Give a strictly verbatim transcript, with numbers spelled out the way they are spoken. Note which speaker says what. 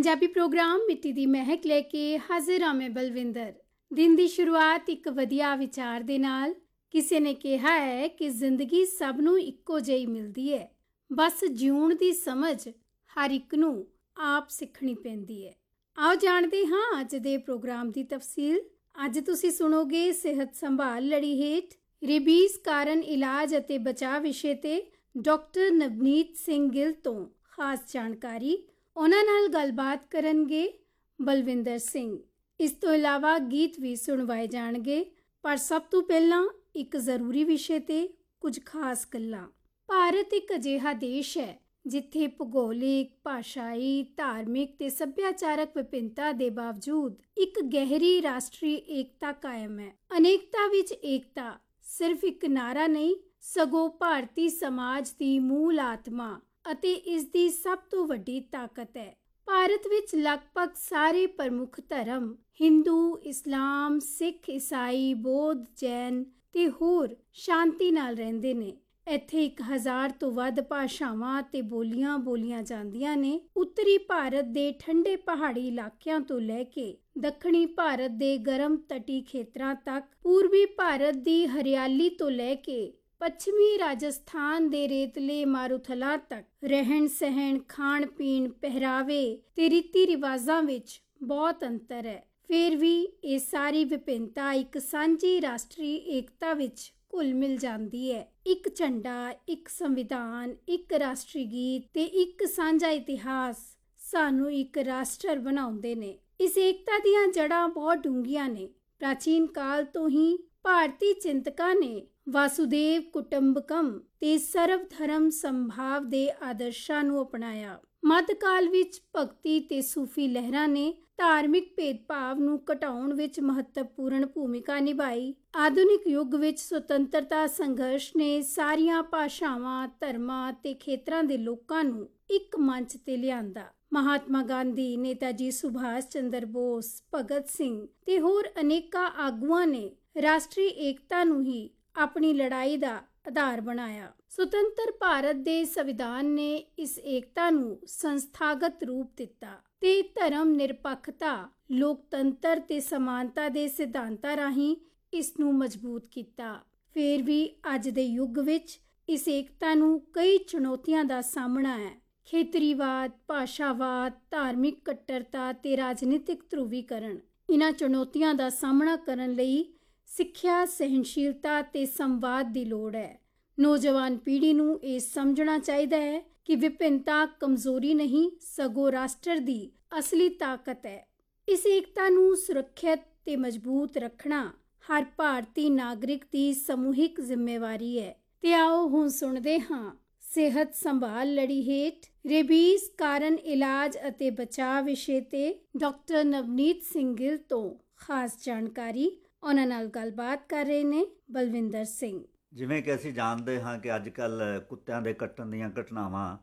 Speaker 1: Punjabi programme मिट्टी दी महक लेके हाजिर हाँ मैं बलविंदर। दिन की शुरुआत एक वधिया विचार दे नाल। किसी ने कहा है कि जिंदगी सब नूं इक्को जही मिलती है, बस जीउण दी समझ हर एक नूं आप सीखनी पैंदी है। आओ जानते हाँ अज दे प्रोग्राम की तफसील। अज तुसी सुनोगे सेहत संभाल लड़ी हेठ रेबीज कारण इलाज अते बचाव विषय ते डॉक्टर नवनीत सिंह गिल तो खास जानकारी। उन्हां नाल गलबात करनगे बलविंदर सिंह। इस तो इलावा गीत भी सुनवाए जाणगे, पर सब तो पहला एक जरूरी विषय ते कुछ खास गल्लां। भारत एक अजिहा देश है जिथे भूगोलिक, भाषाई, धार्मिक ते सभ्याचारक विभिन्नता दे बावजूद एक गहरी राष्ट्रीय एकता कायम है। अनेकता विच एकता सिर्फ एक नारा नहीं, सगों भारतीय समाज की मूल आत्मा ਅਤੇ ਇਸ ਦੀ ਸਭ ਤੋਂ ਵੱਡੀ ਤਾਕਤ ਹੈ। ਭਾਰਤ ਵਿੱਚ ਲਗਭਗ ਸਾਰੇ ਪ੍ਰਮੁੱਖ ਧਰਮ ਹਿੰਦੂ, ਇਸਲਾਮ, ਸਿੱਖ, ਈਸਾਈ, ਬੌਧ, ਜੈਨ ਤੇ ਹੋਰ ਸ਼ਾਂਤੀ ਨਾਲ ਰਹਿੰਦੇ ਨੇ। ਇੱਥੇ ਇੱਕ ਹਜ਼ਾਰ ਤੋਂ ਵੱਧ ਭਾਸ਼ਾਵਾਂ ਤੇ ਬੋਲੀਆਂ ਬੋਲੀਆਂ ਜਾਂਦੀਆਂ ਨੇ। ਉੱਤਰੀ ਭਾਰਤ ਦੇ ਠੰਡੇ ਪਹਾੜੀ ਇਲਾਕਿਆਂ ਤੋਂ ਲੈ ਕੇ ਦੱਖਣੀ ਭਾਰਤ ਦੇ ਗਰਮ ਤਟੀ ਖੇਤਰਾਂ ਤੱਕ, ਪੂਰਬੀ ਭਾਰਤ ਦੀ ਹਰਿਆਲੀ ਤੋਂ ਲੈ ਕੇ ਪੱਛਮੀ ਰਾਜਸਥਾਨ ਦੇ ਰੇਤਲੇ ਮਾਰੂਥਲਾਂ ਤੱਕ ਰਹਿਣ ਸਹਿਣ, ਖਾਣ ਪੀਣ, ਪਹਿਰਾਵੇ ਤੇ ਰੀਤੀ ਰਿਵਾਜ਼ਾਂ ਵਿੱਚ ਬਹੁਤ ਅੰਤਰ ਹੈ। ਫਿਰ ਵੀ ਇਹ ਸਾਰੀ ਵਿਭਿੰਨਤਾ ਇੱਕ ਸਾਂਝੀ ਰਾਸ਼ਟਰੀ ਏਕਤਾ ਵਿੱਚ ਘੁਲ ਮਿਲ ਜਾਂਦੀ ਹੈ। ਇੱਕ ਝੰਡਾ, ਇੱਕ ਸੰਵਿਧਾਨ, ਇੱਕ ਰਾਸ਼ਟਰੀ ਗੀਤ ਤੇ ਇੱਕ ਸਾਂਝਾ ਇਤਿਹਾਸ ਸਾਨੂੰ ਇੱਕ ਰਾਸ਼ਟਰ ਬਣਾਉਂਦੇ ਨੇ। ਇਸ ਏਕਤਾ ਦੀਆਂ ਜੜ੍ਹਾਂ ਬਹੁਤ ਡੂੰਘੀਆਂ ਨੇ। ਪ੍ਰਾਚੀਨ ਕਾਲ ਤੋਂ ਹੀ ਭਾਰਤੀ ਚਿੰਤਕਾਂ ਨੇ ਵਾਸੁਦੇਵ ਕੁਟੰਬਕਮ ਤੇ ਸਰਵ ਧਰਮ ਸੰਭਾਵ ਦੇ ਆਦਰਸ਼ਾਂ ਨੂੰ ਅਪਣਾਇਆ। ਮੱਧਕਾਲ ਵਿੱਚ ਭਗਤੀ ਤੇ ਸੂਫੀ ਲਹਿਰਾਂ ਨੇ ਧਾਰਮਿਕ ਭੇਦਭਾਵ ਨੂੰ ਘਟਾਉਣ ਵਿੱਚ ਮਹੱਤਵਪੂਰਨ ਭੂਮਿਕਾ ਨਿਭਾਈ। ਆਧੁਨਿਕ ਯੁੱਗ ਵਿੱਚ ਸੁਤੰਤਰਤਾ ਸੰਘਰਸ਼ ਨੇ ਸਾਰੀਆਂ ਭਾਸ਼ਾਵਾਂ, ਧਰਮਾਂ ਤੇ ਖੇਤਰਾਂ ਦੇ ਲੋਕਾਂ ਨੂੰ ਇੱਕ ਮੰਚ ਤੇ ਲਿਆਂਦਾ। ਮਹਾਤਮਾ ਗਾਂਧੀ, ਨੇਤਾ ਜੀ ਸੁਭਾਸ਼ ਚੰਦਰ ਬੋਸ, ਭਗਤ ਸਿੰਘ ਤੇ ਹੋਰ ਅਨੇਕਾਂ ਆਗੂਆਂ ਨੇ ਰਾਸ਼ਟਰੀ ਏਕਤਾ ਨੂੰ ਹੀ ਆਪਣੀ ਲੜਾਈ ਦਾ ਆਧਾਰ ਬਣਾਇਆ। ਸੁਤੰਤਰ ਭਾਰਤ ਦੇ ਸੰਵਿਧਾਨ ਨੇ ਇਸ ਏਕਤਾ ਨੂੰ ਸੰਸਥਾਗਤ ਰੂਪ ਦਿੱਤਾ ਤੇ ਧਰਮ ਨਿਰਪੱਖਤਾ, ਲੋਕਤੰਤਰ ਤੇ ਸਮਾਨਤਾ ਦੇ ਸਿਧਾਂਤਾਂ ਰਾਹੀਂ ਇਸ ਨੂੰ ਮਜ਼ਬੂਤ ਕੀਤਾ। ਫਿਰ ਵੀ ਅੱਜ ਦੇ ਯੁੱਗ ਵਿੱਚ ਇਸ ਏਕਤਾ ਨੂੰ ਕਈ ਚੁਣੌਤੀਆਂ ਦਾ ਸਾਹਮਣਾ ਹੈ। ਖੇਤਰੀਵਾਦ, ਭਾਸ਼ਾਵਾਦ, ਧਾਰਮਿਕ ਕੱਟੜਤਾ ਤੇ ਰਾਜਨੀਤਿਕ ਧਰੁਵੀਕਰਨ। ਇਹਨਾਂ ਚੁਣੌਤੀਆਂ ਦਾ ਸਾਹਮਣਾ ਕਰਨ ਲਈ ਸਿੱਖਿਆ, ਸਹਿਣਸ਼ੀਲਤਾ ਤੇ ਸੰਵਾਦ ਦੀ ਲੋੜ ਹੈ। ਨੌਜਵਾਨ ਪੀੜ੍ਹੀ ਨੂੰ ਇਹ ਸਮਝਣਾ ਚਾਹੀਦਾ ਹੈ ਕਿ ਵਿਭਿੰਨਤਾ ਕਮਜ਼ੋਰੀ ਨਹੀਂ, ਸਗੋਂ ਰਾਸ਼ਟਰ ਦੀ ਅਸਲੀ ਤਾਕਤ ਹੈ। ਇਸ ਏਕਤਾ ਨੂੰ ਸੁਰੱਖਿਅਤ ਤੇ ਮਜ਼ਬੂਤ ਰੱਖਣਾ ਹਰ ਭਾਰਤੀ ਨਾਗਰਿਕ ਦੀ ਸਮੂਹਿਕ ਜ਼ਿੰਮੇਵਾਰੀ ਹੈ। ਤੇ ਆਓ ਹੁਣ ਸੁਣਦੇ ਹਾਂ ਸਿਹਤ ਸੰਭਾਲ ਲੜੀ ਹੇਠ ਰੇਬੀਜ਼ ਕਾਰਨ ਇਲਾਜ ਅਤੇ ਬਚਾਅ ਵਿਸ਼ੇ ਤੇ ਡਾਕਟਰ ਨਵਨੀਤ ਸਿੰਘ ਗਿੱਲ ਤੋਂ ਖਾਸ ਜਾਣਕਾਰੀ। ਉਹਨਾਂ ਨਾਲ ਗੱਲਬਾਤ ਕਰ ਰਹੇ ਨੇ ਬਲਵਿੰਦਰ ਸਿੰਘ।
Speaker 2: ਜਿਵੇਂ ਕਿ ਅਸੀਂ ਜਾਣਦੇ ਹਾਂ ਕਿ ਅੱਜ ਕੱਲ੍ਹ ਕੁੱਤਿਆਂ ਦੇ ਕੱਟਣ ਦੀਆਂ ਘਟਨਾਵਾਂ